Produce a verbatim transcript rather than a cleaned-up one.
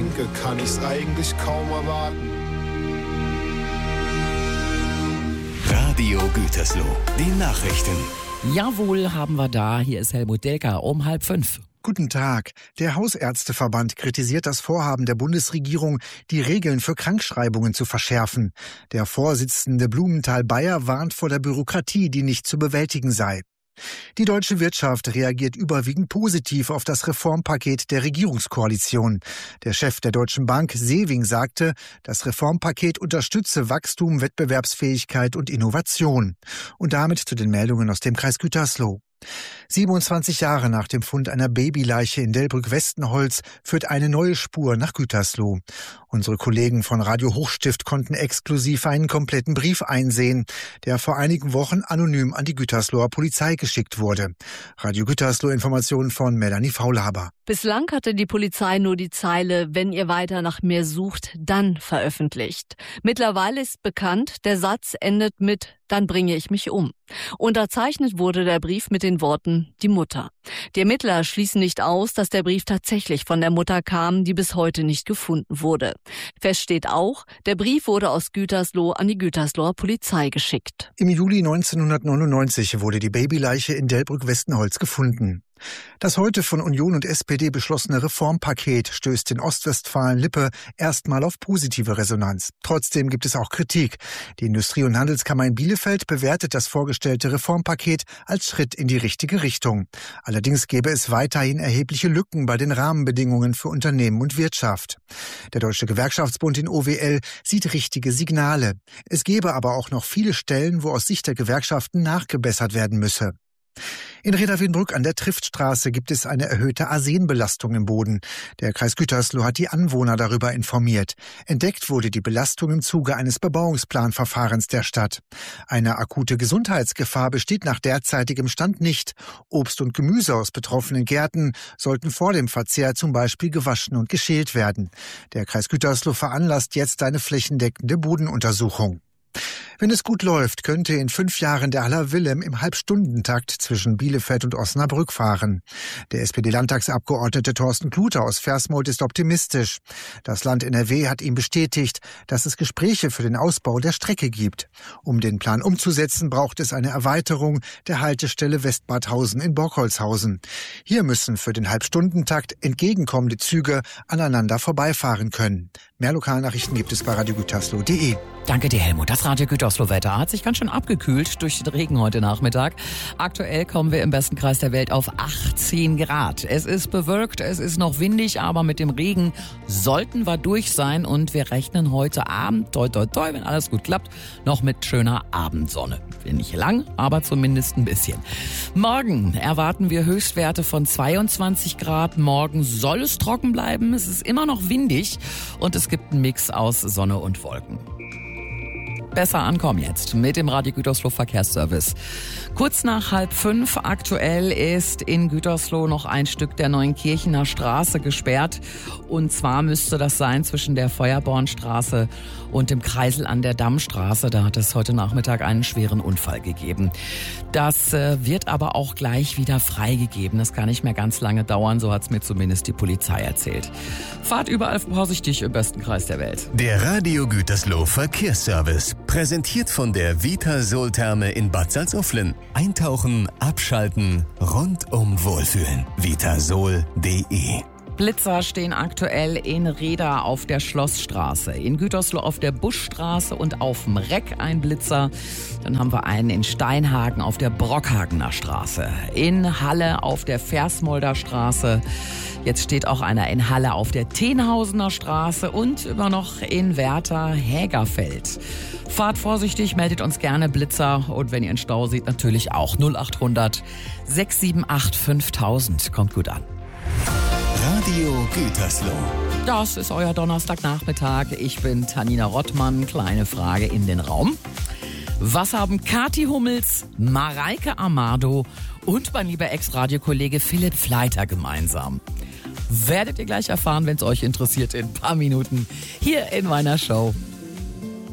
denke, kann ich's eigentlich kaum erwarten. Radio Gütersloh, die Nachrichten. Jawohl, haben wir da. Hier ist Helmut Delker um halb fünf. Guten Tag. Der Hausärzteverband kritisiert das Vorhaben der Bundesregierung, die Regeln für Krankschreibungen zu verschärfen. Der Vorsitzende Blumenthal-Bayer warnt vor der Bürokratie, die nicht zu bewältigen sei. Die deutsche Wirtschaft reagiert überwiegend positiv auf das Reformpaket der Regierungskoalition. Der Chef der Deutschen Bank, Sewing, sagte, das Reformpaket unterstütze Wachstum, Wettbewerbsfähigkeit und Innovation. Und damit zu den Meldungen aus dem Kreis Gütersloh. siebenundzwanzig Jahre nach dem Fund einer Babyleiche in Delbrück-Westenholz führt eine neue Spur nach Gütersloh. Unsere Kollegen von Radio Hochstift konnten exklusiv einen kompletten Brief einsehen, der vor einigen Wochen anonym an die Gütersloher Polizei geschickt wurde. Radio Gütersloh Informationen von Melanie Faulhaber. Bislang hatte die Polizei nur die Zeile, wenn ihr weiter nach mir sucht, dann veröffentlicht. Mittlerweile ist bekannt, der Satz endet mit dann bringe ich mich um. Unterzeichnet wurde der Brief mit den Worten die Mutter. Die Ermittler schließen nicht aus, dass der Brief tatsächlich von der Mutter kam, die bis heute nicht gefunden wurde. Fest steht auch, der Brief wurde aus Gütersloh an die Gütersloher Polizei geschickt. Im Juli neunzehnhundertneunundneunzig wurde die Babyleiche in Delbrück-Westenholz gefunden. Das heute von Union und S P D beschlossene Reformpaket stößt in Ostwestfalen-Lippe erstmal auf positive Resonanz. Trotzdem gibt es auch Kritik. Die Industrie- und Handelskammer in Bielefeld bewertet das vorgestellte Reformpaket als Schritt in die richtige Richtung. Allerdings gäbe es weiterhin erhebliche Lücken bei den Rahmenbedingungen für Unternehmen und Wirtschaft. Der Deutsche Gewerkschaftsbund in O W L sieht richtige Signale. Es gäbe aber auch noch viele Stellen, wo aus Sicht der Gewerkschaften nachgebessert werden müsse. In Reda-Wiedenbrück an der Triftstraße gibt es eine erhöhte Arsenbelastung im Boden. Der Kreis Gütersloh hat die Anwohner darüber informiert. Entdeckt wurde die Belastung im Zuge eines Bebauungsplanverfahrens der Stadt. Eine akute Gesundheitsgefahr besteht nach derzeitigem Stand nicht. Obst und Gemüse aus betroffenen Gärten sollten vor dem Verzehr zum Beispiel gewaschen und geschält werden. Der Kreis Gütersloh veranlasst jetzt eine flächendeckende Bodenuntersuchung. Wenn es gut läuft, könnte in fünf Jahren der Aller Willem im Halbstundentakt zwischen Bielefeld und Osnabrück fahren. Der S P D-Landtagsabgeordnete Thorsten Klute aus Versmold ist optimistisch. Das Land N R W hat ihm bestätigt, dass es Gespräche für den Ausbau der Strecke gibt. Um den Plan umzusetzen, braucht es eine Erweiterung der Haltestelle Westbadhausen in Borkholzhausen. Hier müssen für den Halbstundentakt entgegenkommende Züge aneinander vorbeifahren können. Mehr Lokalnachrichten gibt es bei radio gütersloh punkt de. Danke dir, Helmut. Das Radio Gütersloh-Wetter hat sich ganz schön abgekühlt durch den Regen heute Nachmittag. Aktuell kommen wir im besten Kreis der Welt auf achtzehn Grad. Es ist bewölkt, es ist noch windig, aber mit dem Regen sollten wir durch sein. Und wir rechnen heute Abend, toi toi toi, wenn alles gut klappt, noch mit schöner Abendsonne. Nicht lang, aber zumindest ein bisschen. Morgen erwarten wir Höchstwerte von zweiundzwanzig Grad. Morgen soll es trocken bleiben, es ist immer noch windig und es gibt einen Mix aus Sonne und Wolken. Besser ankommen jetzt mit dem Radio Gütersloh Verkehrsservice. Kurz nach halb fünf aktuell ist in Gütersloh noch ein Stück der Neuenkirchener Straße gesperrt. Und zwar müsste das sein zwischen der Feuerbornstraße und dem Kreisel an der Dammstraße. Da hat es heute Nachmittag einen schweren Unfall gegeben. Das äh, wird aber auch gleich wieder freigegeben. Das kann nicht mehr ganz lange dauern, so hat es mir zumindest die Polizei erzählt. Fahrt überall vorsichtig im besten Kreis der Welt. Der Radio Gütersloh Verkehrsservice. Präsentiert von der Vitasol-Therme in Bad Salzuflen. Eintauchen, abschalten, rundum wohlfühlen. vitasol punkt de. Blitzer stehen aktuell in Reda auf der Schlossstraße, in Gütersloh auf der Buschstraße und auf dem Reck ein Blitzer. Dann haben wir einen in Steinhagen auf der Brockhagener Straße, in Halle auf der Versmolder Straße. Jetzt steht auch einer in Halle auf der Tenhausener Straße und immer noch in Werther-Hägerfeld. Fahrt vorsichtig, meldet uns gerne Blitzer und wenn ihr einen Stau seht, natürlich auch null acht hundert sechs sieben acht fünftausend. Kommt gut an. Radio Gütersloh. Das ist euer Donnerstagnachmittag. Ich bin Tanina Rottmann. Kleine Frage in den Raum. Was haben Kathi Hummels, Mareike Amado und mein lieber Ex-Radiokollege Philipp Fleiter gemeinsam? Werdet ihr gleich erfahren, wenn es euch interessiert, in ein paar Minuten hier in meiner Show.